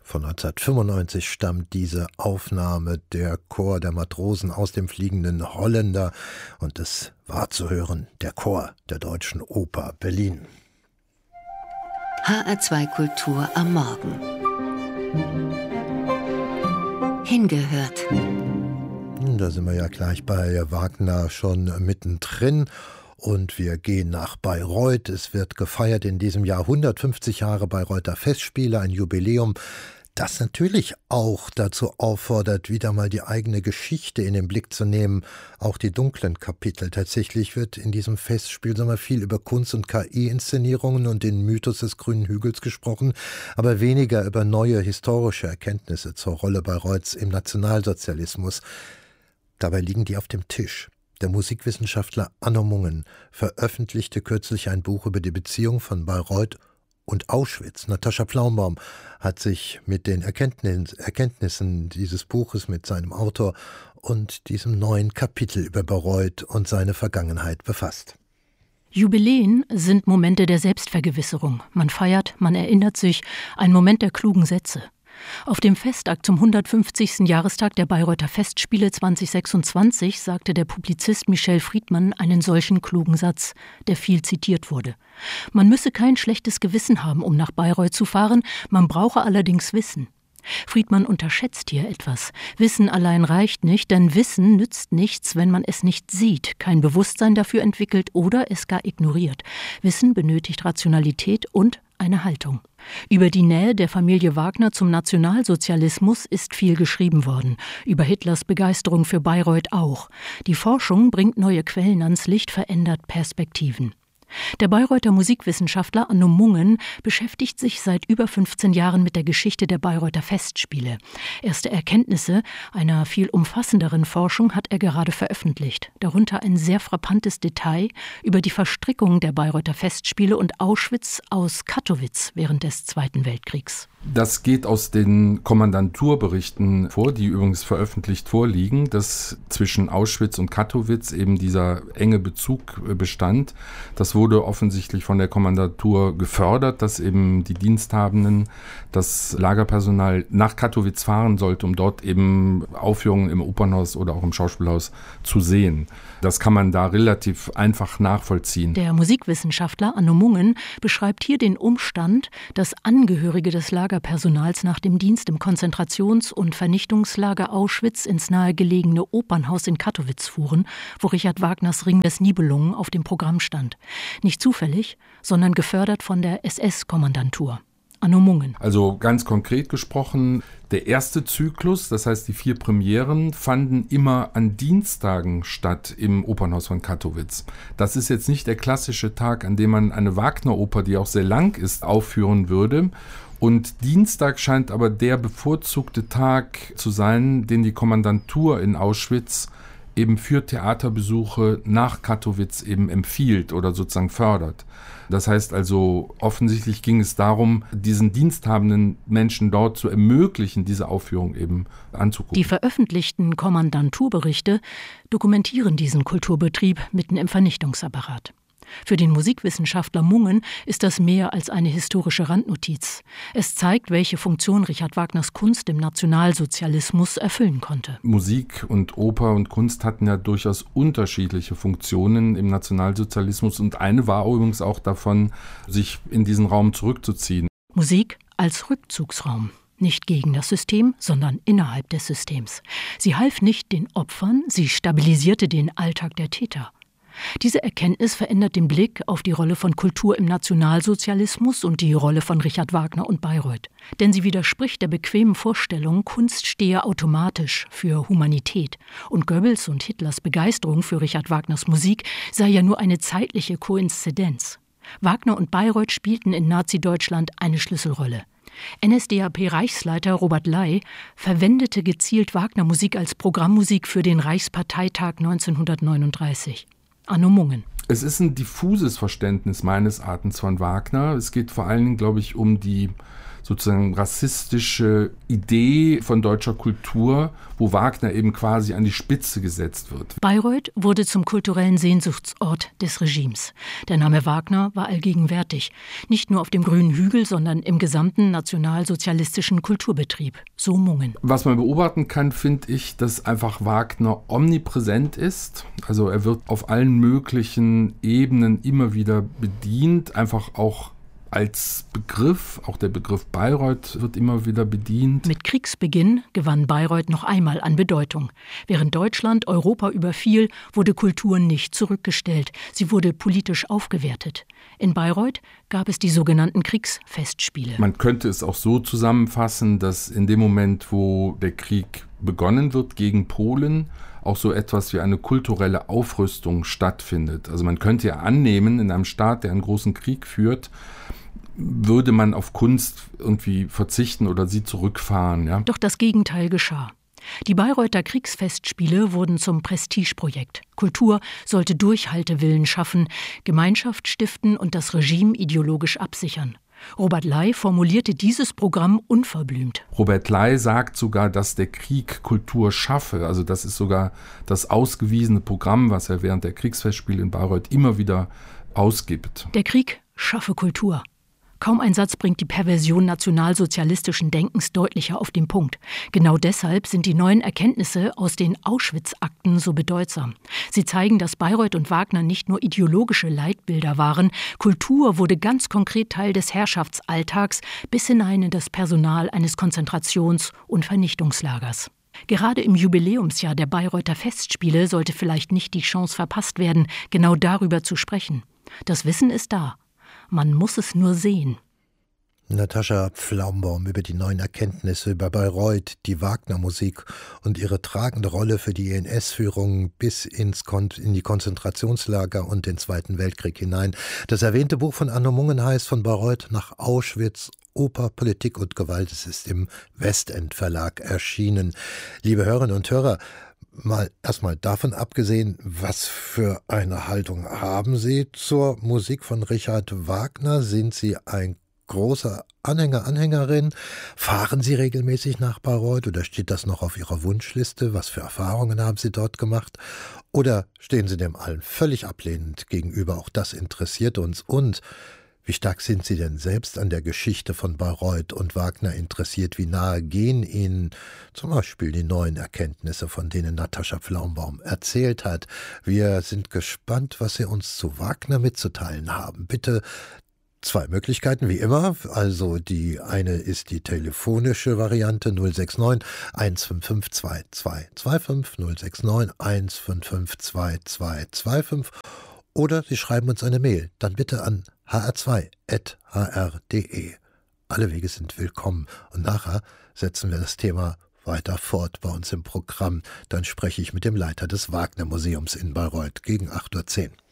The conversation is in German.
Von 1995 stammt diese Aufnahme, der Chor der Matrosen aus dem Fliegenden Holländer, und es war zu hören, der Chor der Deutschen Oper Berlin. HR2 Kultur am Morgen. Hingehört. Da sind wir ja gleich bei Wagner schon mittendrin. Und wir gehen nach Bayreuth. Es wird gefeiert in diesem Jahr 150 Jahre Bayreuther Festspiele, ein Jubiläum, das natürlich auch dazu auffordert, wieder mal die eigene Geschichte in den Blick zu nehmen, auch die dunklen Kapitel. Tatsächlich wird in diesem Festspiel viel über Kunst- und KI-Inszenierungen und den Mythos des Grünen Hügels gesprochen, aber weniger über neue historische Erkenntnisse zur Rolle Bayreuths im Nationalsozialismus. Dabei liegen die auf dem Tisch. Der Musikwissenschaftler Anno Mungen veröffentlichte kürzlich ein Buch über die Beziehung von Bayreuth und Auschwitz. Natascha Pflaumbaum hat sich mit den Erkenntnissen dieses Buches, mit seinem Autor und diesem neuen Kapitel über Bayreuth und seine Vergangenheit befasst. Jubiläen sind Momente der Selbstvergewisserung. Man feiert, man erinnert sich, ein Moment der klugen Sätze. Auf dem Festakt zum 150. Jahrestag der Bayreuther Festspiele 2026 sagte der Publizist Michel Friedmann einen solchen klugen Satz, der viel zitiert wurde. Man müsse kein schlechtes Gewissen haben, um nach Bayreuth zu fahren, man brauche allerdings Wissen. Friedmann unterschätzt hier etwas. Wissen allein reicht nicht, denn Wissen nützt nichts, wenn man es nicht sieht, kein Bewusstsein dafür entwickelt oder es gar ignoriert. Wissen benötigt Rationalität und eine Haltung. Über die Nähe der Familie Wagner zum Nationalsozialismus ist viel geschrieben worden, über Hitlers Begeisterung für Bayreuth auch. Die Forschung bringt neue Quellen ans Licht, verändert Perspektiven. Der Bayreuther Musikwissenschaftler Anno Mungen beschäftigt sich seit über 15 Jahren mit der Geschichte der Bayreuther Festspiele. Erste Erkenntnisse einer viel umfassenderen Forschung hat er gerade veröffentlicht. Darunter ein sehr frappantes Detail über die Verstrickung der Bayreuther Festspiele und Auschwitz aus Kattowitz während des Zweiten Weltkriegs. Das geht aus den Kommandanturberichten vor, die übrigens veröffentlicht vorliegen, dass zwischen Auschwitz und Kattowitz eben dieser enge Bezug bestand. Das wurde offensichtlich von der Kommandantur gefördert, dass eben die Diensthabenden, das Lagerpersonal nach Kattowitz fahren sollte, um dort eben Aufführungen im Opernhaus oder auch im Schauspielhaus zu sehen. Das kann man da relativ einfach nachvollziehen. Der Musikwissenschaftler Anno Mungen beschreibt hier den Umstand, dass Angehörige des Lagerpersonals nach dem Dienst im Konzentrations- und Vernichtungslager Auschwitz ins nahegelegene Opernhaus in Kattowitz fuhren, wo Richard Wagners Ring des Nibelungen auf dem Programm stand. Nicht zufällig, sondern gefördert von der SS-Kommandantur. Anno Mungen. Also ganz konkret gesprochen, der erste Zyklus, das heißt die 4 Premieren, fanden immer an Dienstagen statt im Opernhaus von Kattowitz. Das ist jetzt nicht der klassische Tag, an dem man eine Wagner-Oper, die auch sehr lang ist, aufführen würde. Und Dienstag scheint aber der bevorzugte Tag zu sein, den die Kommandantur in Auschwitz eben für Theaterbesuche nach Kattowitz eben empfiehlt oder sozusagen fördert. Das heißt also, offensichtlich ging es darum, diesen diensthabenden Menschen dort zu ermöglichen, diese Aufführung eben anzugucken. Die veröffentlichten Kommandanturberichte dokumentieren diesen Kulturbetrieb mitten im Vernichtungsapparat. Für den Musikwissenschaftler Mungen ist das mehr als eine historische Randnotiz. Es zeigt, welche Funktion Richard Wagners Kunst im Nationalsozialismus erfüllen konnte. Musik und Oper und Kunst hatten ja durchaus unterschiedliche Funktionen im Nationalsozialismus und eine war übrigens auch davon, sich in diesen Raum zurückzuziehen. Musik als Rückzugsraum. Nicht gegen das System, sondern innerhalb des Systems. Sie half nicht den Opfern, sie stabilisierte den Alltag der Täter. Diese Erkenntnis verändert den Blick auf die Rolle von Kultur im Nationalsozialismus und die Rolle von Richard Wagner und Bayreuth. Denn sie widerspricht der bequemen Vorstellung, Kunst stehe automatisch für Humanität. Und Goebbels und Hitlers Begeisterung für Richard Wagners Musik sei ja nur eine zeitliche Koinzidenz. Wagner und Bayreuth spielten in Nazi-Deutschland eine Schlüsselrolle. NSDAP-Reichsleiter Robert Ley verwendete gezielt Wagner-Musik als Programmmusik für den Reichsparteitag 1939. Anno Mungen. Es ist ein diffuses Verständnis meines Erachtens von Wagner. Es geht vor allen Dingen, glaube ich, um die sozusagen rassistische Idee von deutscher Kultur, wo Wagner eben quasi an die Spitze gesetzt wird. Bayreuth wurde zum kulturellen Sehnsuchtsort des Regimes. Der Name Wagner war allgegenwärtig. Nicht nur auf dem grünen Hügel, sondern im gesamten nationalsozialistischen Kulturbetrieb. So Mungen. Was man beobachten kann, finde ich, dass einfach Wagner omnipräsent ist. Also er wird auf allen möglichen Ebenen immer wieder bedient, einfach auch als Begriff, auch der Begriff Bayreuth wird immer wieder bedient. Mit Kriegsbeginn gewann Bayreuth noch einmal an Bedeutung. Während Deutschland Europa überfiel, wurde Kultur nicht zurückgestellt. Sie wurde politisch aufgewertet. In Bayreuth gab es die sogenannten Kriegsfestspiele. Man könnte es auch so zusammenfassen, dass in dem Moment, wo der Krieg begonnen wird gegen Polen, auch so etwas wie eine kulturelle Aufrüstung stattfindet. Also man könnte ja annehmen, in einem Staat, der einen großen Krieg führt, würde man auf Kunst irgendwie verzichten oder sie zurückfahren. Ja? Doch das Gegenteil geschah. Die Bayreuther Kriegsfestspiele wurden zum Prestigeprojekt. Kultur sollte Durchhaltewillen schaffen, Gemeinschaft stiften und das Regime ideologisch absichern. Robert Ley formulierte dieses Programm unverblümt. Robert Ley sagt sogar, dass der Krieg Kultur schaffe. Also das ist sogar das ausgewiesene Programm, was er während der Kriegsfestspiele in Bayreuth immer wieder ausgibt. Der Krieg schaffe Kultur. Kaum ein Satz bringt die Perversion nationalsozialistischen Denkens deutlicher auf den Punkt. Genau deshalb sind die neuen Erkenntnisse aus den Auschwitz-Akten so bedeutsam. Sie zeigen, dass Bayreuth und Wagner nicht nur ideologische Leitbilder waren. Kultur wurde ganz konkret Teil des Herrschaftsalltags bis hinein in das Personal eines Konzentrations- und Vernichtungslagers. Gerade im Jubiläumsjahr der Bayreuther Festspiele sollte vielleicht nicht die Chance verpasst werden, genau darüber zu sprechen. Das Wissen ist da. Man muss es nur sehen. Natascha Pflaumbaum über die neuen Erkenntnisse über Bayreuth, die Wagner-Musik und ihre tragende Rolle für die NS-Führung bis in die Konzentrationslager und den Zweiten Weltkrieg hinein. Das erwähnte Buch von Anno Mungen heißt Von Bayreuth nach Auschwitz, Oper, Politik und Gewalt. Es ist im Westend Verlag erschienen. Liebe Hörerinnen und Hörer, mal erstmal davon abgesehen, was für eine Haltung haben Sie zur Musik von Richard Wagner? Sind Sie ein großer Anhängerin? Fahren Sie regelmäßig nach Bayreuth oder steht das noch auf Ihrer Wunschliste? Was für Erfahrungen haben Sie dort gemacht? Oder stehen Sie dem allen völlig ablehnend gegenüber? Auch das interessiert uns. Und wie stark sind Sie denn selbst an der Geschichte von Bayreuth und Wagner interessiert? Wie nahe gehen Ihnen zum Beispiel die neuen Erkenntnisse, von denen Natascha Pflaumbaum erzählt hat? Wir sind gespannt, was Sie uns zu Wagner mitzuteilen haben. Bitte 2 Möglichkeiten, wie immer. Also die eine ist die telefonische Variante 069 155 2225 069 155 2225 oder Sie schreiben uns eine Mail, dann bitte an hr2@hr.de. Alle Wege sind willkommen und nachher setzen wir das Thema weiter fort bei uns im Programm. Dann spreche ich mit dem Leiter des Wagner-Museums in Bayreuth gegen 8:10 Uhr.